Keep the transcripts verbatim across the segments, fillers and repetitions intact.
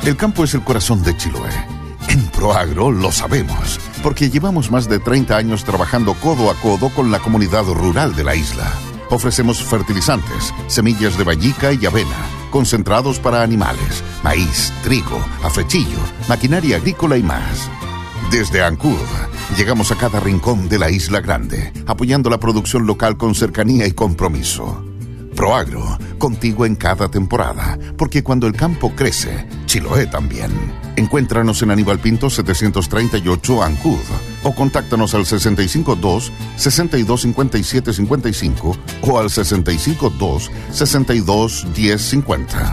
El campo es el corazón de Chiloé. En Proagro lo sabemos, porque llevamos más de treinta años trabajando codo a codo con la comunidad rural de la isla. Ofrecemos fertilizantes, semillas de vallica y avena, concentrados para animales, maíz, trigo, afrechillo, maquinaria agrícola y más. Desde Ancud, llegamos a cada rincón de la Isla Grande, apoyando la producción local con cercanía y compromiso. Proagro, contigo en cada temporada, porque cuando el campo crece, Chiloé también. Encuéntranos en Aníbal Pinto setecientos treinta y ocho Ancud o contáctanos al sesenta y cinco dos, sesenta y dos cincuenta y siete cincuenta y cinco o al sesenta y cinco dos, sesenta y dos diez cincuenta.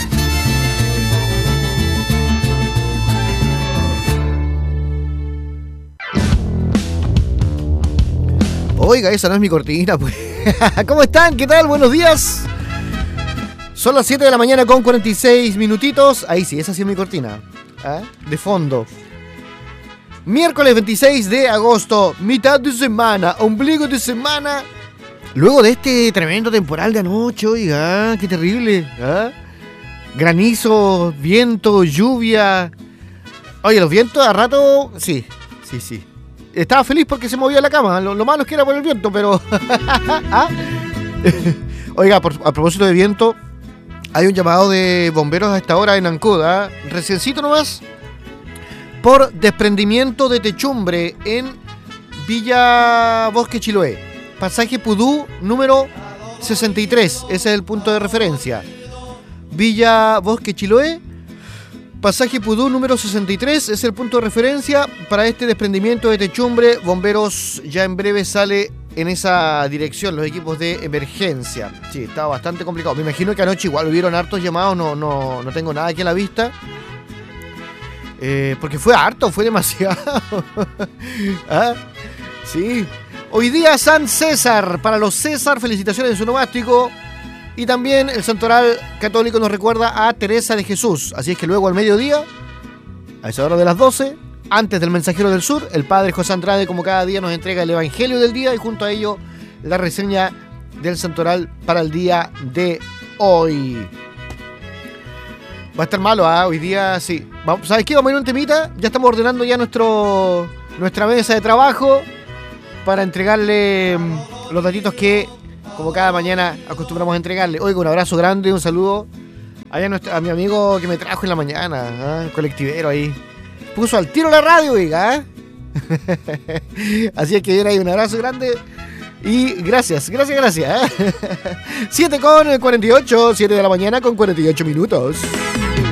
Oiga, esa no es mi cortina, pues. ¿Cómo están? ¿Qué tal? Buenos días. Son las siete de la mañana con cuarenta y seis minutitos. Ahí sí, esa sí es mi cortina. ¿Ah? De fondo. Miércoles veintiséis de agosto, mitad de semana, ombligo de semana. Luego de este tremendo temporal de anoche, oiga, qué terrible. ¿Ah? Granizo, viento, lluvia. Oye, los vientos a rato, sí, sí, sí. Estaba feliz porque se movía la cama. Lo, lo malo es que era por el viento, pero... ¿Ah? Oiga, por, a propósito de viento, hay un llamado de bomberos a esta hora en Ancud, ¿eh? Reciencito nomás, por desprendimiento de techumbre en Villa Bosque Chiloé. Pasaje Pudú número sesenta y tres, ese es el punto de referencia. Villa Bosque Chiloé, pasaje Pudú número sesenta y tres, es el punto de referencia para este desprendimiento de techumbre. Bomberos ya en breve sale en esa dirección, los equipos de emergencia. Sí, estaba bastante complicado. Me imagino que anoche igual hubieron hartos llamados, no, no, no tengo nada aquí a la vista. Eh, porque fue harto, fue demasiado. ¿Ah? Sí. Hoy día San César, para los César, felicitaciones en su nomástico. Y también el santoral católico nos recuerda a Teresa de Jesús. Así es que luego al mediodía, a esa hora de las doce, antes del Mensajero del Sur, el padre José Andrade, como cada día, nos entrega el Evangelio del día y junto a ello la reseña del santoral para el día de hoy. Va a estar malo, ¿ah? ¿eh? Hoy día sí. ¿Sabes qué? Vamos a ir a un temita. Ya estamos ordenando ya nuestro nuestra mesa de trabajo para entregarle los datitos que, como cada mañana, acostumbramos a entregarle. Oiga, un abrazo grande y un saludo allá a, nuestro, a mi amigo que me trajo en la mañana, ¿eh? El colectivero ahí. Puso al tiro la radio, oiga, ¿eh? Así es que era ahí un abrazo grande y gracias, gracias, gracias, ¿eh? siete con cuarenta y ocho, siete de la mañana con cuarenta y ocho minutos.